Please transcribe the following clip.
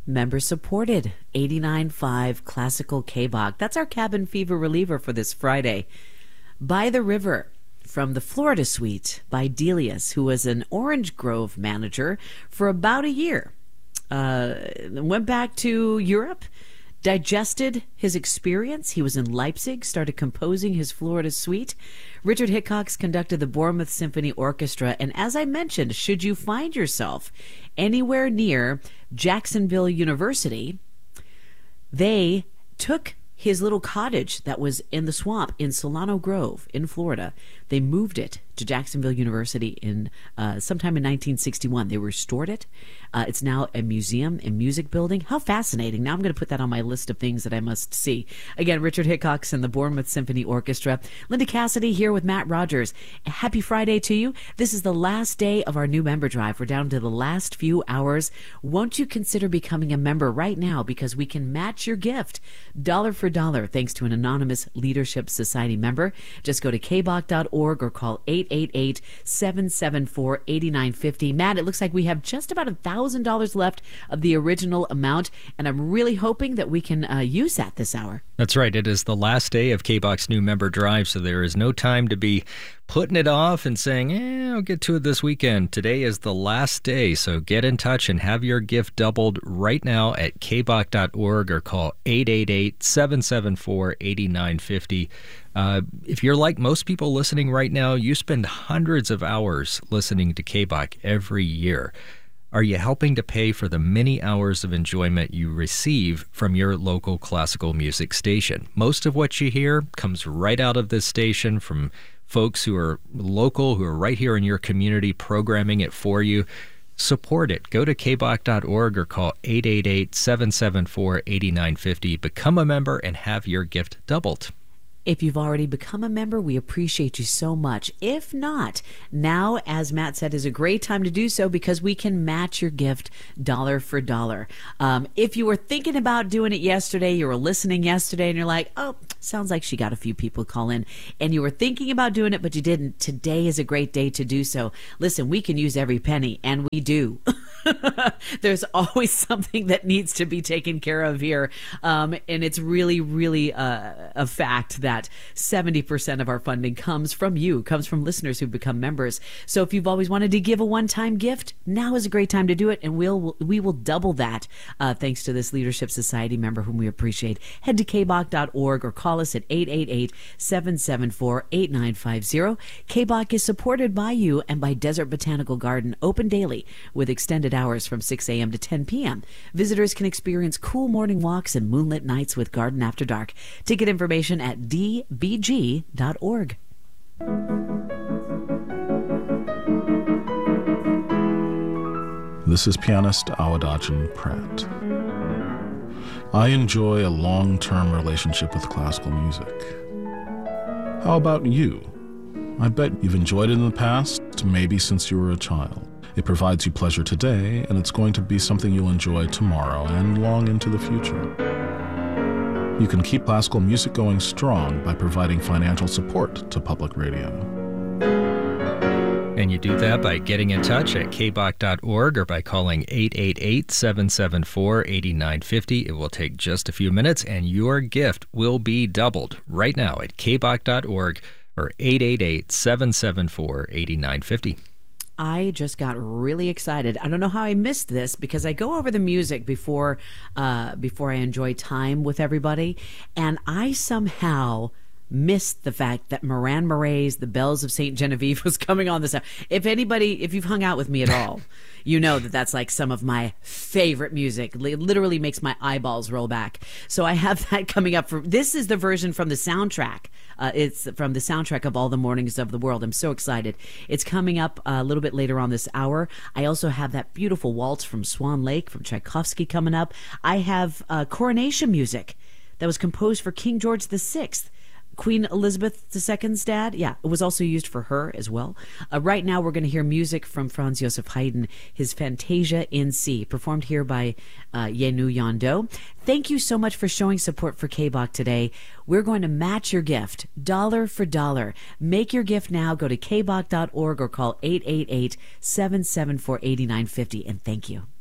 Member supported 89.5 Classical K-Bach. That's our cabin fever reliever for this Friday. By the River from the Florida Suite by Delius, who was an Orange Grove manager for about a year. Went back to Europe, digested his experience. He was in Leipzig, started composing his Florida Suite. Richard Hickox conducted the Bournemouth Symphony Orchestra. And as I mentioned, should you find yourself anywhere near Jacksonville University, they took his little cottage that was in the swamp in Solano Grove in Florida. They moved it to Jacksonville University in sometime in 1961. They restored it. It's now a museum and music building. How fascinating. Now I'm going to put that on my list of things that I must see. Again, Richard Hickox and the Bournemouth Symphony Orchestra. Linda Cassidy here with Matt Rogers. Happy Friday to you. This is the last day of our new member drive. We're down to the last few hours. Won't you consider becoming a member right now, because we can match your gift dollar for dollar thanks to an anonymous Leadership Society member. Just go to kbach.org or call 888-774-8950. Matt, it looks like we have just about $1,000 left of the original amount, and I'm really hoping that we can use that this hour. That's right. It is the last day of K-Bach's new member drive, so there is no time to be putting it off and saying, I'll get to it this weekend. Today is the last day, so get in touch and have your gift doubled right now at kbach.org or call 888-774-8950. If you're like most people listening right now, you spend hundreds of hours listening to K-Bach every year. Are you helping to pay for the many hours of enjoyment you receive from your local classical music station? Most of what you hear comes right out of this station from folks who are local, who are right here in your community programming it for you. Support it. Go to kbach.org or call 888-774-8950. Become a member and have your gift doubled. If you've already become a member, we appreciate you so much. If not, now, as Matt said, is a great time to do so, because we can match your gift dollar for dollar. If you were thinking about doing it yesterday, you were listening yesterday, and you're like, oh, sounds like she got a few people call in, and you were thinking about doing it, but you didn't. Today is a great day to do so. Listen, we can use every penny, and we do. There's always something that needs to be taken care of here. And it's really, really a fact that 70% of our funding comes from you, comes from listeners who become members. So if you've always wanted to give a one-time gift, now is a great time to do it, and we will double that thanks to this Leadership Society member whom we appreciate. Head to kbach.org or call us at 888-774-8950. K-Bach is supported by you and by Desert Botanical Garden, open daily with extended hours from 6 a.m. to 10 p.m. Visitors can experience cool morning walks and moonlit nights with Garden After Dark. Ticket information at dbg.org. This is pianist Awadagin Pratt. I enjoy a long-term relationship with classical music. How about you? I bet you've enjoyed it in the past, maybe since you were a child. It provides you pleasure today, and it's going to be something you'll enjoy tomorrow and long into the future. You can keep classical music going strong by providing financial support to public radio. And you do that by getting in touch at kbach.org or by calling 888-774-8950. It will take just a few minutes, and your gift will be doubled right now at kbach.org or 888-774-8950. I just got really excited. I don't know how I missed this, because I go over the music before I enjoy time with everybody, and I somehow missed the fact that Moran Murray's The Bells of St. Genevieve was coming on this. If you've hung out with me at all, you know that that's like some of my favorite music. It literally makes my eyeballs roll back. So I have that coming up. This is the version from the soundtrack. It's from the soundtrack of All the Mornings of the World. I'm so excited. It's coming up a little bit later on this hour. I also have that beautiful waltz from Swan Lake from Tchaikovsky coming up. I have coronation music that was composed for King George VI. Queen Elizabeth II's dad. Yeah, it was also used for her as well. Right now, we're going to hear music from Franz Joseph Haydn, his Fantasia in C, performed here by Yenu Yando. Thank you so much for showing support for K-Bach today. We're going to match your gift, dollar for dollar. Make your gift now. Go to kbach.org or call 888-774-8950. And thank you.